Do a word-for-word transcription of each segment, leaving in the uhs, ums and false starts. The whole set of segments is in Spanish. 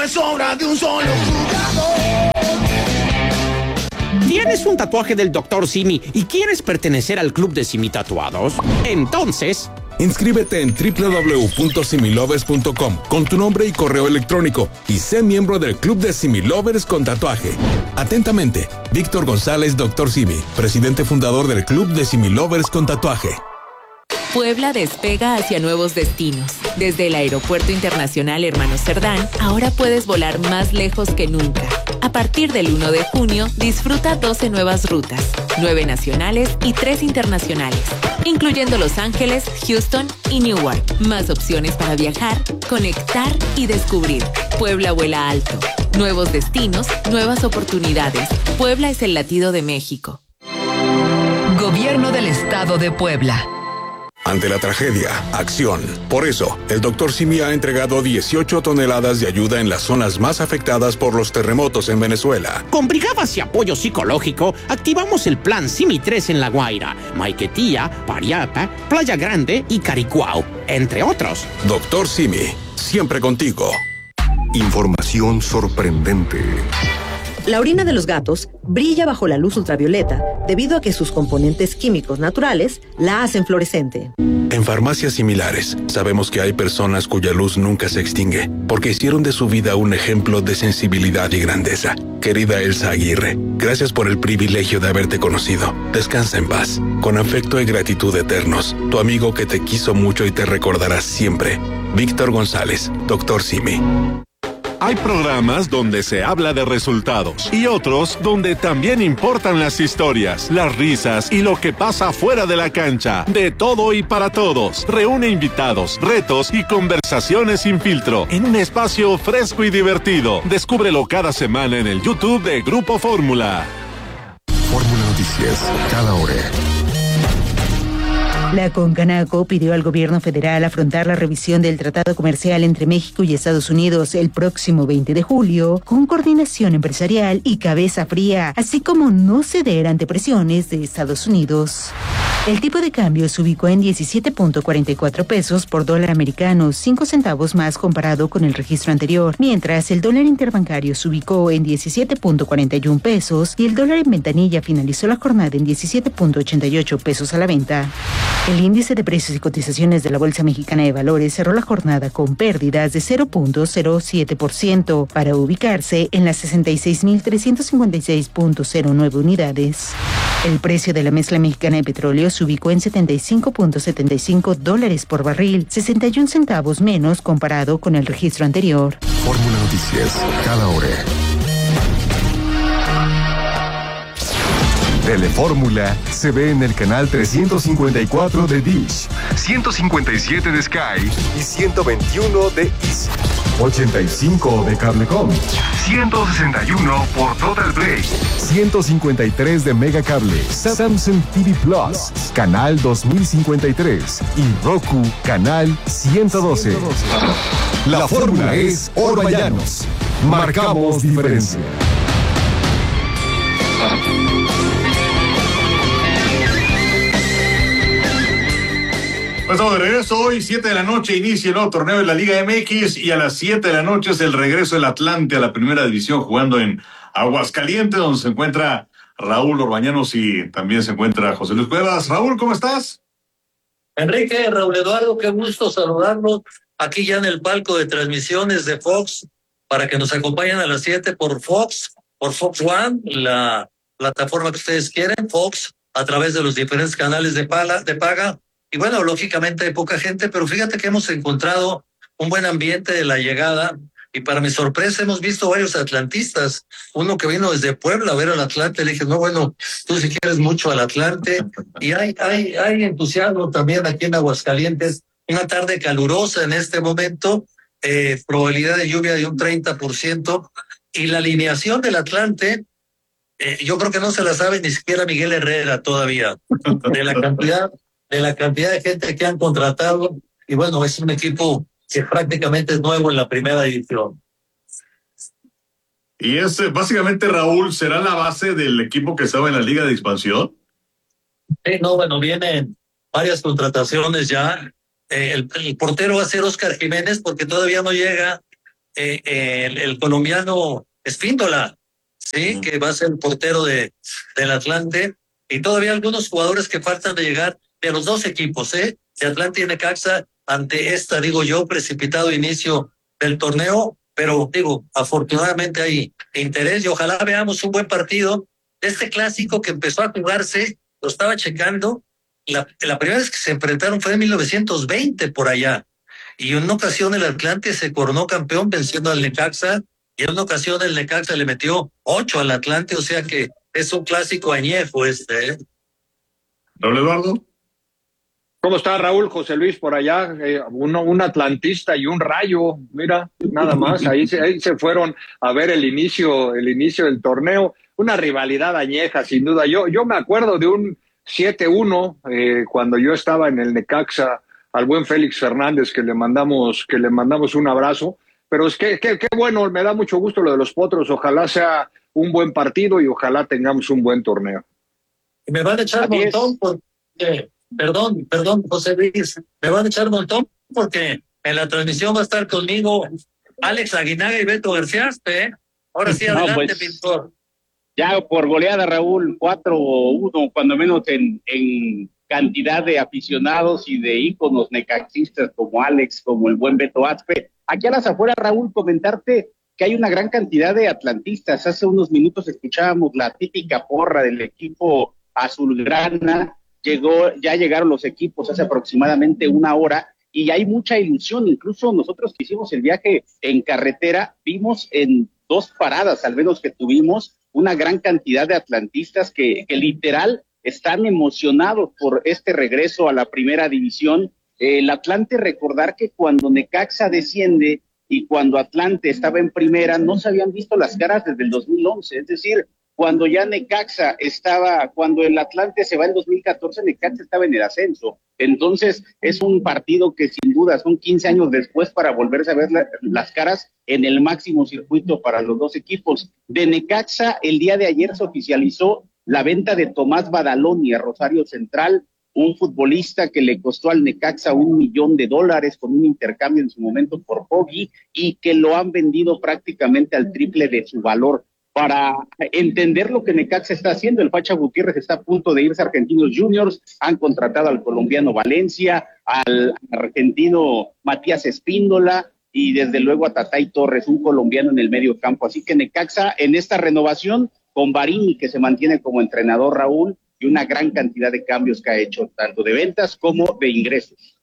es obra de un solo jugador. ¿Tienes un tatuaje del doctor Simi y quieres pertenecer al club de Simi Tatuados? Entonces, inscríbete en doble u doble u doble u punto similovers punto com con tu nombre y correo electrónico y sé miembro del club de Similovers con tatuaje. Atentamente, Víctor González, doctor Simi, presidente fundador del club de Similovers con tatuaje. Puebla despega hacia nuevos destinos. Desde el Aeropuerto Internacional Hermano Cerdán, ahora puedes volar más lejos que nunca. A partir del uno de junio, disfruta doce nuevas rutas, nueve nacionales y tres internacionales, incluyendo Los Ángeles, Houston y Newark. Más opciones para viajar, conectar y descubrir. Puebla vuela alto. Nuevos destinos, nuevas oportunidades. Puebla es el latido de México. Gobierno del Estado de Puebla. Ante la tragedia, acción. Por eso, el doctor Simi ha entregado dieciocho toneladas de ayuda en las zonas más afectadas por los terremotos en Venezuela. con brigadas y apoyo psicológico, activamos el plan Simi tres en La Guaira, Maiquetía, Pariapa, Playa Grande y Caricuao, entre otros. Doctor Simi, siempre contigo. Información sorprendente. La orina de los gatos brilla bajo la luz ultravioleta debido a que sus componentes químicos naturales la hacen fluorescente. En farmacias similares, sabemos que hay personas cuya luz nunca se extingue, porque hicieron de su vida un ejemplo de sensibilidad y grandeza. Querida Elsa Aguirre, gracias por el privilegio de haberte conocido. Descansa en paz. Con afecto y gratitud eternos, tu amigo que te quiso mucho y te recordará siempre. Víctor González, doctor Simi. Hay programas donde se habla de resultados y otros donde también importan las historias, las risas y lo que pasa fuera de la cancha. De todo y para todos. Reúne invitados, retos y conversaciones sin filtro en un espacio fresco y divertido. Descúbrelo cada semana en el YouTube de Grupo Fórmula. Fórmula Noticias, cada hora. La Concanaco pidió al gobierno federal afrontar la revisión del tratado comercial entre México y Estados Unidos el próximo veinte de julio, con coordinación empresarial y cabeza fría, así como no ceder ante presiones de Estados Unidos. El tipo de cambio se ubicó en diecisiete punto cuarenta y cuatro pesos por dólar americano, cinco centavos más comparado con el registro anterior, mientras el dólar interbancario se ubicó en diecisiete punto cuarenta y uno pesos y el dólar en ventanilla finalizó la jornada en diecisiete punto ochenta y ocho pesos a la venta. El índice de precios y cotizaciones de la Bolsa Mexicana de Valores cerró la jornada con pérdidas de cero punto cero siete por ciento para ubicarse en las sesenta y seis mil trescientos cincuenta y seis punto cero nueve unidades. El precio de la mezcla mexicana de petróleo se ubicó en setenta y cinco punto setenta y cinco dólares por barril, sesenta y un centavos menos comparado con el registro anterior. Fórmula Noticias, cada hora. Telefórmula se ve en el canal trescientos cincuenta y cuatro de Dish, ciento cincuenta y siete de Sky y ciento veintiuno de Easy. ochenta y cinco de Cablecom, ciento sesenta y uno por Total Play, ciento cincuenta y tres de Megacable, Samsung T V Plus, canal dos mil cincuenta y tres y Roku, canal ciento doce. La fórmula es Oro Llanos. Marcamos diferencia. Pues estamos de regreso hoy, siete de la noche, inicia el nuevo torneo de la Liga M X y a las siete de la noche es el regreso del Atlante a la primera división jugando en Aguascalientes, donde se encuentra Raúl Orbañanos y también se encuentra José Luis Cuevas. Raúl, ¿cómo estás? Enrique, Raúl Eduardo, qué gusto saludarlos aquí ya en el palco de transmisiones de Fox para que nos acompañen a las siete por Fox, por Fox One, la plataforma que ustedes quieren, Fox, a través de los diferentes canales de, pala, de paga. Y bueno, lógicamente hay poca gente, pero fíjate que hemos encontrado un buen ambiente de la llegada y para mi sorpresa hemos visto varios atlantistas. Uno que vino desde Puebla a ver al Atlante, le dije, no, bueno, tú si quieres mucho al Atlante. Y hay, hay, hay entusiasmo también aquí en Aguascalientes. Una tarde calurosa en este momento, eh, probabilidad de lluvia de un treinta por ciento. Y la alineación del Atlante, eh, yo creo que no se la sabe ni siquiera Miguel Herrera todavía, de la cantidad... de la cantidad de gente que han contratado, y bueno, es un equipo que prácticamente es nuevo en la primera división. Y es básicamente, Raúl, ¿será la base del equipo que estaba en la Liga de Expansión? Sí, no, bueno, vienen varias contrataciones ya. Eh, el, el portero va a ser Oscar Jiménez porque todavía no llega eh, eh, el, el colombiano Espíndola, sí, uh-huh. que va a ser el portero de, del Atlante, y todavía algunos jugadores que faltan de llegar de los dos equipos, ¿eh? De Atlante y Necaxa, ante esta, digo yo, precipitado inicio del torneo, pero digo, afortunadamente hay interés y ojalá veamos un buen partido. Este clásico que empezó a jugarse, lo estaba checando, la, la primera vez que se enfrentaron fue en mil novecientos veinte por allá, y en una ocasión el Atlante se coronó campeón venciendo al Necaxa, y en una ocasión el Necaxa le metió ocho al Atlante, o sea que es un clásico añejo este, ¿eh? Don Eduardo. ¿Cómo está Raúl? José Luis por allá, eh, uno, un atlantista y un Rayo, mira, nada más, ahí se, ahí se fueron a ver el inicio, el inicio del torneo, una rivalidad añeja sin duda. Yo, yo me acuerdo de un siete uno eh, cuando yo estaba en el Necaxa, al buen Félix Fernández, que le mandamos, que le mandamos un abrazo, pero es que, que, que bueno, me da mucho gusto lo de los Potros, ojalá sea un buen partido y ojalá tengamos un buen torneo. Me van a echar un montón porque... Perdón, perdón, José Luis, me van a echar un montón porque en la transmisión va a estar conmigo Alex Aguinaga y Beto García, ¿eh? Ahora sí, adelante, no, pues, Pintor. Ya por goleada, Raúl, cuatro uno, cuando menos en, en cantidad de aficionados y de íconos necaxistas como Alex, como el buen Beto Aspe. Aquí a las afueras, Raúl, comentarte que hay una gran cantidad de atlantistas. Hace unos minutos escuchábamos la típica porra del equipo azulgrana. Llegó, ya llegaron los equipos hace aproximadamente una hora y hay mucha ilusión. Incluso nosotros que hicimos el viaje en carretera, vimos en dos paradas, al menos que tuvimos, una gran cantidad de atlantistas que, que literal están emocionados por este regreso a la primera división. El Atlante, recordar que cuando Necaxa desciende y cuando Atlante estaba en primera, no se habían visto las caras desde el dos mil once, es decir, cuando ya Necaxa estaba, cuando el Atlante se va en dos mil catorce, Necaxa estaba en el ascenso. Entonces, es un partido que sin duda son quince años después para volverse a ver la, las caras en el máximo circuito para los dos equipos. De Necaxa, el día de ayer se oficializó la venta de Tomás Badaloni a Rosario Central, un futbolista que le costó al Necaxa un millón de dólares con un intercambio en su momento por Poggi y que lo han vendido prácticamente al triple de su valor. Para entender lo que Necaxa está haciendo, el Pacha Gutiérrez está a punto de irse a Argentinos Juniors, han contratado al colombiano Valencia, al argentino Matías Espíndola y desde luego a Tatay Torres, un colombiano en el medio campo. Así que Necaxa en esta renovación, con Barini que se mantiene como entrenador, Raúl, y una gran cantidad de cambios que ha hecho, tanto de ventas como de ingresos.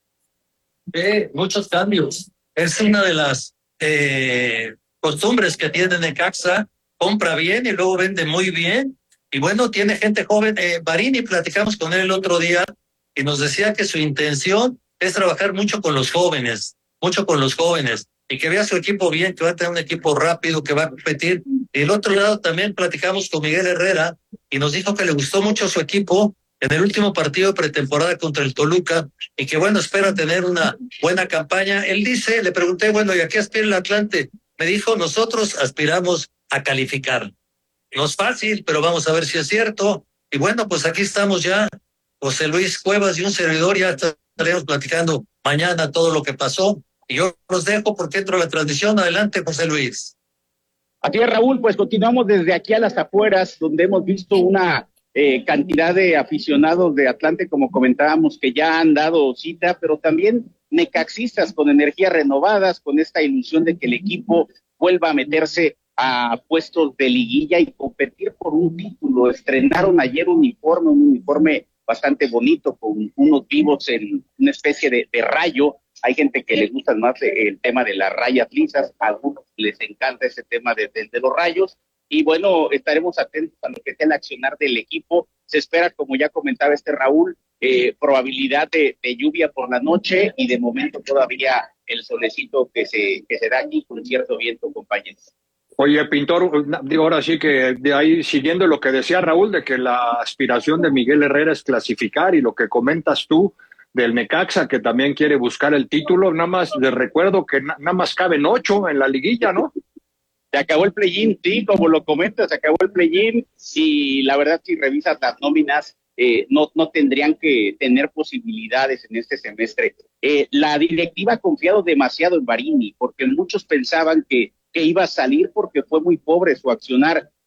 Eh, muchos cambios. Es una de las eh, costumbres que tiene Necaxa. Compra bien y luego vende muy bien. Y bueno, tiene gente joven. Eh, Barini, platicamos con él el otro día y nos decía que su intención es trabajar mucho con los jóvenes, mucho con los jóvenes, y que vea su equipo bien, que va a tener un equipo rápido, que va a competir. Y del otro lado también platicamos con Miguel Herrera y nos dijo que le gustó mucho su equipo en el último partido de pretemporada contra el Toluca y que bueno, espera tener una buena campaña. Él dice, le pregunté, bueno, ¿y a qué aspira el Atlante? Me dijo, nosotros aspiramos a calificar. No es fácil, pero vamos a ver si es cierto. Y bueno, pues aquí estamos ya, José Luis Cuevas y un servidor, ya estaremos platicando mañana todo lo que pasó. Y yo los dejo porque entro a la transmisión. Adelante, José Luis. Así es, Raúl, pues continuamos desde aquí a las afueras, donde hemos visto una eh, cantidad de aficionados de Atlante, como comentábamos, que ya han dado cita, pero también necaxistas con energías renovadas, con esta ilusión de que el equipo vuelva a meterse a puestos de liguilla y competir por un título. Estrenaron ayer un uniforme, un uniforme bastante bonito, con unos vivos en una especie de, de rayo. Hay gente que les gusta más el tema de las rayas lisas, a algunos les encanta ese tema de, de, de los rayos, y bueno, estaremos atentos a lo que sea el accionar del equipo. Se espera, como ya comentaba este Raúl, eh, probabilidad de, de lluvia por la noche, y de momento todavía el solecito que se, que se da aquí con cierto viento, compañeros. Oye, Pintor, digo, ahora sí que de ahí, siguiendo lo que decía Raúl, de que la aspiración de Miguel Herrera es clasificar, y lo que comentas tú del Necaxa, que también quiere buscar el título, nada más les recuerdo que na- nada más caben ocho en la liguilla, ¿no? Se acabó el play-in, sí, como lo comentas, se acabó el play-in, y la verdad, si revisas las nóminas, eh, no, no tendrían que tener posibilidades en este semestre. Eh, la directiva ha confiado demasiado en Barini, porque muchos pensaban que, que iba a salir porque fue muy pobre su accionar.